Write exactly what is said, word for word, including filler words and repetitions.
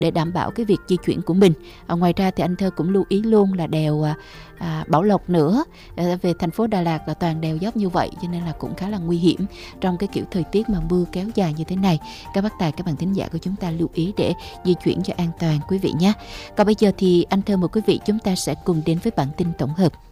để đảm bảo cái việc di chuyển của mình. À, ngoài ra thì anh Thơ cũng lưu ý luôn là đèo à, à, Bảo Lộc nữa, à, về thành phố Đà Lạt là toàn đèo dốc như vậy, cho nên là cũng khá là nguy hiểm trong cái kiểu thời tiết mà mưa kéo dài như thế này. Các bác tài, các bạn thính giả của chúng ta lưu ý để di chuyển cho an toàn quý vị nhé. Còn bây giờ thì anh Thơ mời quý vị chúng ta sẽ cùng đến với bản tin tổng hợp.